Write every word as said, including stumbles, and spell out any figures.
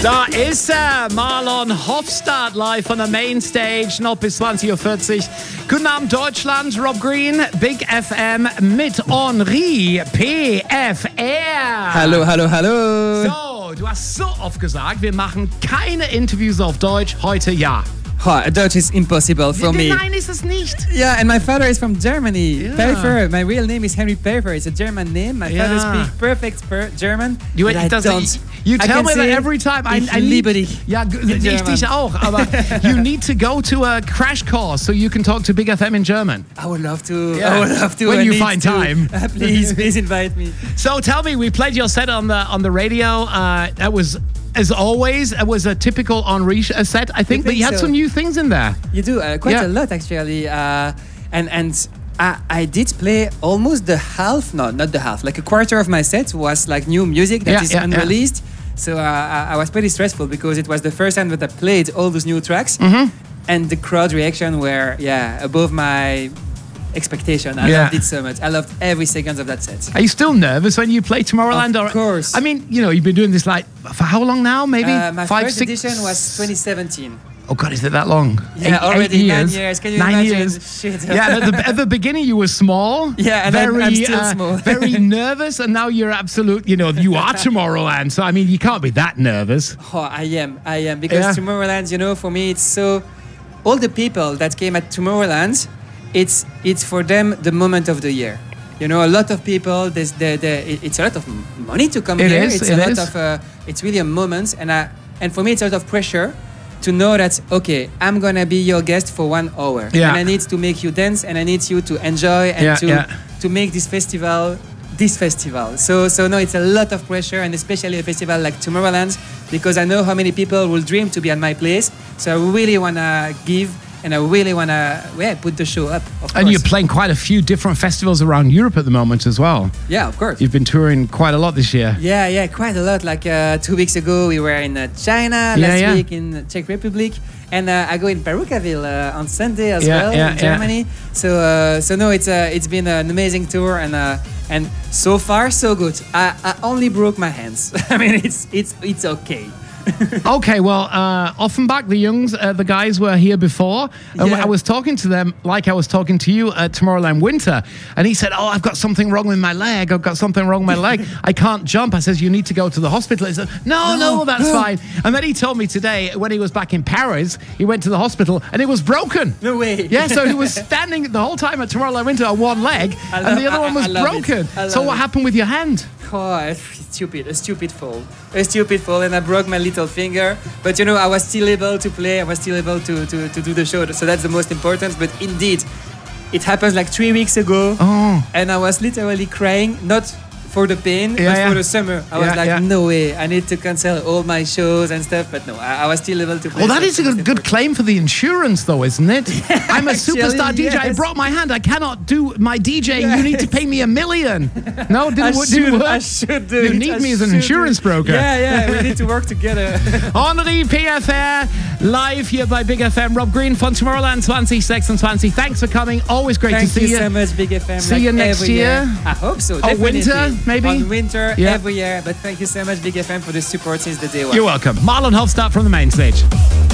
Da ist er, Marlon Hofstadt, live von der Mainstage, noch bis zwanzig Uhr vierzig. Guten Abend Deutschland, Rob Green, Big F M mit Henri P F R. Hallo, hallo, hallo. So, du hast so oft gesagt, wir machen keine Interviews auf Deutsch, heute ja. Oh, Dutch is impossible for Nein, me. Nein, ist es nicht. Yeah, and my father is from Germany. Yeah. Pfeiffer. My real name is Henry Pfeiffer. It's a German name. My Yeah. father speaks perfect per German. You, but I does don't. It, you I tell can me that say, every time. I, ich I need, liebe dich. Ja, g- ich German. dich auch. Aber you need to go to a crash course so you can talk to Big F M in German. I would love to. Yeah. I would love to. When I you need find to. time. Uh, please, please invite me. So tell me, we played your set on the on the radio. Uh, that was, as always, it was a typical Henri sh- set, I think, You but think you had so? some new things in there. You do uh, quite Yeah. a lot actually, uh, and and I, I did play almost the half, no, not the half, like a quarter of my set was like new music that Yeah, is yeah, unreleased. So uh, I, I was pretty stressful because it was the first time that I played all those new tracks, Mm-hmm. and the crowd reaction were yeah above my expectation. I Yeah. loved it so much. I loved every second of that set. Are you still nervous when you play Tomorrowland? Of or, course. I mean, you know, you've been doing this like for how long now? Maybe Uh, my five, first six. edition was twenty seventeen. Oh God, is it that long? Yeah, Eight- already eight nine years. years. Can you nine imagine? years? Shit. Yeah, and at the, at the beginning you were small. Yeah, and I'm- very, I'm still uh, small. very nervous, and now you're absolute. You know, you are Tomorrowland. So I mean, you can't be that nervous. Oh, I am, I am. Because Yeah. Tomorrowland, you know, for me, it's so. All the people that came at Tomorrowland, it's it's for them the moment of the year. You know, a lot of people. There's the, the it- it's a lot of m- money to come It here. is, It's it a lot is. of. Uh, it's really a moment, and I and for me, it's a lot of pressure to know that okay, I'm gonna be your guest for one hour, Yeah. and I need to make you dance, and I need you to enjoy and Yeah, to yeah. to make this festival. This festival. So so no, it's a lot of pressure, and especially a festival like Tomorrowland, because I know how many people will dream to be at my place. So I really wanna give, and I really wanna yeah, put the show up. Of And course. you're playing quite a few different festivals around Europe at the moment as well. Yeah, of course. You've been touring quite a lot this year. Yeah, yeah, quite a lot. Like uh, two weeks ago, we were in uh, China. Yeah, Last yeah. week in Czech Republic, and uh, I go in Perukaville uh, on Sunday as Yeah, well yeah, in yeah. Germany. So, uh, so no, it's uh, it's been an amazing tour, and uh, and so far so good. I, I only broke my hands. I mean, it's it's it's okay. Okay, well, uh, Offenbach, the Youngs, uh, the guys were here before. And Yeah. I was talking to them like I was talking to you at Tomorrowland Winter. And he said, oh, I've got something wrong with my leg. I've got something wrong with my leg. I can't jump. I says, you need to go to the hospital. He said, no, no, that's fine. And then he told me today, when he was back in Paris, he went to the hospital and it was broken. No way. Yeah, so he was standing the whole time at Tomorrowland Winter on one leg, I and love- the other I- one was I love it. broken. I So love what it. happened with your hand? Oh, it's stupid, a stupid fall. A stupid fall, and I broke my little finger. But you know, I was still able to play, I was still able to, to, to do the show. So that's the most important. But indeed, it happened like three weeks ago. Oh. And I was literally crying, not for the pain, Yeah, but yeah. for the summer. I was Yeah, like, yeah. no way, I need to cancel all my shows and stuff. But no, I, I was still able to play. Well, that So is a it's good, good important. claim for the insurance, though, isn't it? I'm a Actually, superstar D J. I yes. broke my hand. I cannot do my DJing. You need to Yes. pay me a million. No, I didn't, wo- should, didn't work. I should do You it. need I me as an should insurance do it. broker. Yeah, yeah, we need to work together. Henri P F R, live here by Big F M. Rob Green von Tomorrowland twenty twenty. Thanks for coming. Always great Thank to see you you. so much, Big F M. See like you next every year. I hope so. Or Definitely. winter, maybe? On winter, Yeah. every year. But thank you so much, Big F M, for the support since the day one. You're welcome. Marlon Hofstadt from the main stage.